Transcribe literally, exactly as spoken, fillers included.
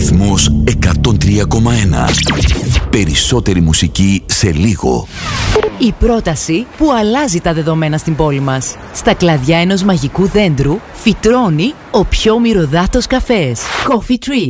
Ρυθμός εκατόν τρία κόμμα ένα. Περισσότερη μουσική σε λίγο. Η πρόταση που αλλάζει τα δεδομένα στην πόλη μας. Στα κλαδιά ενός μαγικού δέντρου φυτρώνει ο πιο μυρωδάτος καφές. Coffee Tree.